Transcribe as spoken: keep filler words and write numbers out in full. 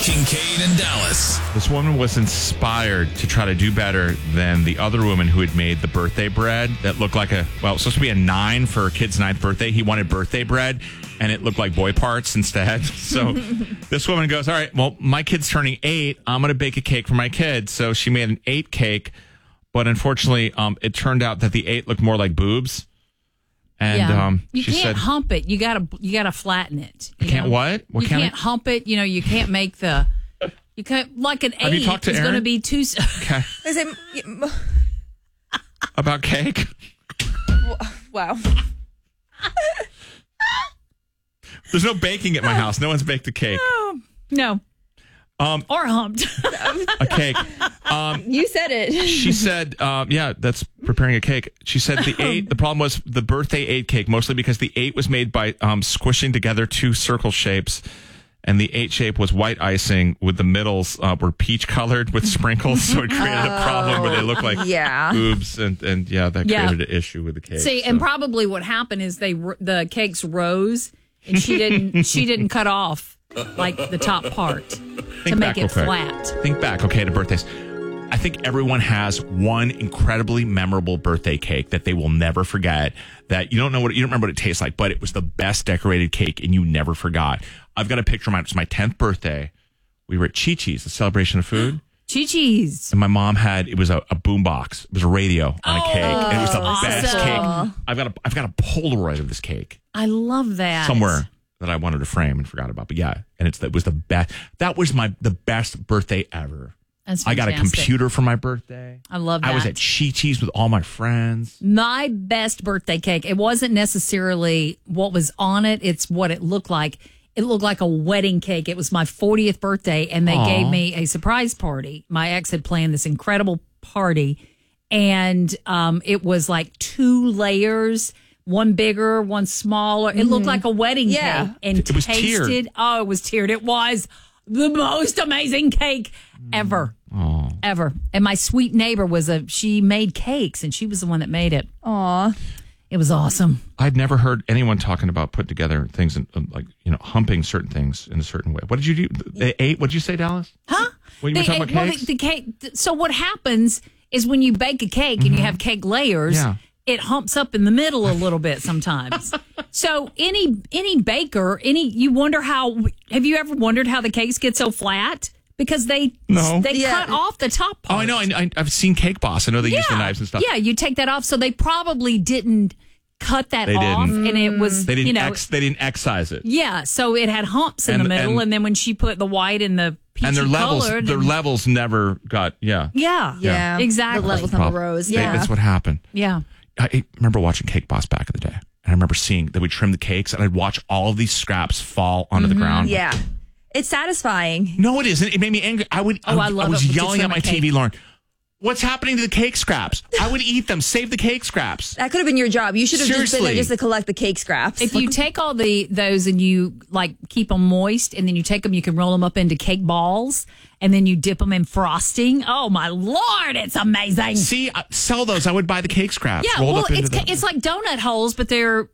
Kincaid and Dallas. This woman was inspired to try to do better than the other woman who had made the birthday bread that looked like a, well, it was supposed to be a nine for a kid's ninth birthday. He wanted birthday bread, and it looked like boy parts instead. So this woman goes, all right, well, my kid's turning eight. I'm going to bake a cake for my kid. So she made an eight cake, but unfortunately, um, it turned out that the eight looked more like boobs. And yeah. um, you she can't said, hump it. You gotta you gotta flatten it. You I can't know? what? What you can't can't I- hump it. You know, you can't make the. You can't like an Have you eight talked to is going to Aaron? be too. Okay. I say, About cake? wow. There's no baking at my house. No one's baked a cake. No, no. Um, or humped. A cake. Um, You said it. she said, um, yeah, that's preparing a cake. She said the eight, the problem was the birthday eight cake, mostly because the eight was made by um, squishing together two circle shapes. And the eight shape was white icing with the middles uh, were peach colored with sprinkles. So it created a problem where they look like Yeah. boobs. And, and yeah, that Yeah. created an issue with the cake. See, so. and probably what happened is they r- the cakes rose, and she didn't she didn't cut off like the top part to make back it real quick. flat. Think back, okay, to birthdays. I think everyone has one incredibly memorable birthday cake that they will never forget. That you don't know what you don't remember what it tastes like, but it was the best decorated cake, and you never forgot. I've got a picture of mine. It was my tenth birthday. We were at Chi Chi's, the celebration of food, Chi-Chi's. and my mom had it was a, a boom box. It was a radio on a cake, and it was the awesome. best cake. I've got a I've got a Polaroid of this cake I love that. somewhere that I wanted to frame and forgot about. But yeah, and it's it was the best. That was my the best birthday ever. That's I got a fantastic. computer for my birthday. I love that. I was at Chi Chi's with all my friends. My best birthday cake, it wasn't necessarily what was on it, it's what it looked like. It looked like a wedding cake. It was my fortieth birthday, and they Aw. gave me a surprise party. My ex had planned this incredible party, and um, it was like two layers, one bigger, one smaller. It looked like a wedding Yeah. cake, and It was tasted. tiered. Oh, it was tiered. It was the most amazing cake ever. Oh, Ever. And my sweet neighbor was a, she made cakes, and she was the one that made it. Aw. It was awesome. I'd never heard anyone talking about putting together things in, um, like you know humping certain things in a certain way. What did you do? They ate. What did you say, Dallas? Huh? When you were They- talking about well, cakes? the, the cake. So what happens is when you bake a cake and you have cake layers, Yeah. it humps up in the middle a little bit sometimes. So any any baker, any you wonder how. Have you ever wondered how the cakes get so flat? Because they No. they Yeah. cut off the top Oh, part. I know. I, I, I've seen Cake Boss. I know they use the knives and stuff. Yeah, you take that off. So they probably didn't cut that They off, didn't. and it was They didn't. you know ex, they didn't excise it. yeah. So it had humps in And- the middle, and- and, then when she put the white and the peachy And their levels, colored, their and- levels never got. Yeah, yeah, Yeah. exactly. The levels on the rows. They- Yeah. that's what happened. yeah. I, I remember watching Cake Boss back in the day, and I remember seeing that we trim the cakes, and I'd watch all of these scraps fall onto the ground. Yeah. It's satisfying. No, it isn't. It made me angry. I would. Oh, I, I love was it when you yelling at trim a my T V, cake. Lauren. What's happening to the cake scraps? I would eat them. Save the cake scraps. That could have been your job. You should have just been Seriously. there just to collect the cake scraps. If you take all the those and you like keep them moist, and then you take them, you can roll them up into cake balls, and then you dip them in frosting. Oh my lord, it's amazing. See, uh, sell those. I would buy the cake scraps. Yeah, rolled well, up into it's the- it's like donut holes, but they're